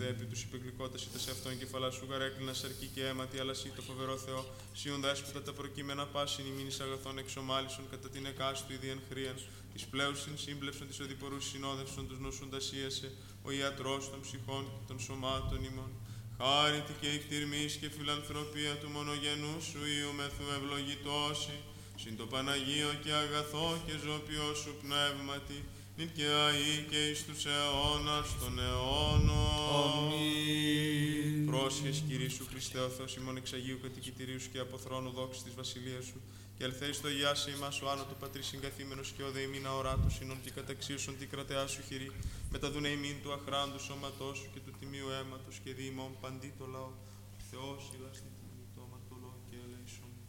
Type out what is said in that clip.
επί τους υπεγλυκότας είτε σε αυτόν κεφαλά σου γαρέκλεινα σαρκή και αίματι, αλλά σύ το φοβερό Θεό, σίον δέσποτα τα προκείμενα πάσιν ημίνης αγαθών εξομάλισον κατά την εκάστου ιδιαν χρίαν, της πλέουσιν σύμπλευσον της οδηπορούς συνόδευσον τους νοσούντας ίασε, ο ιατρός των ψυχών και των σωμάτων ημών. Χάρητη και εκτιρμής και φιλανθρωπία του μονογενού σου Υιού μεθού ευλογητώσει, συν το Παναγίο και αγαθό και ζώπιο σου πνεύματι, νυν και αεί και εις τους αιώνας των αιώνων. Αμήν. Πρόσχες Κυρίου Χριστέ ο Θεός ημών εξ Αγίου κατοικητηρίου σου και από θρόνου δόξης της βασιλείας σου, και ελθέεις στο Ιάσαι ημάς ο άνω του Πατρί συγκαθήμενος και ο δε ημίν αοράτος συνών και καταξίωσον τη κρατεά σου χειρή, μεταδούνε ημίν του αχράντου σώματός σου και του τιμίου αίματος και δι' ημών παντί το λαό. Θεός ηλαστή.